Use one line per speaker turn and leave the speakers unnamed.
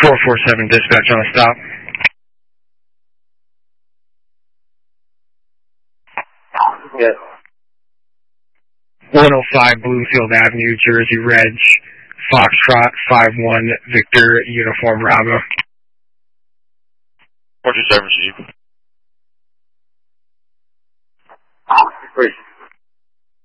447 dispatch on the stop.
Yes.
105 Bloomfield Avenue, Jersey Reg, Foxtrot 51 Victor Uniform Bravo.
What's your service, Chief?
Great.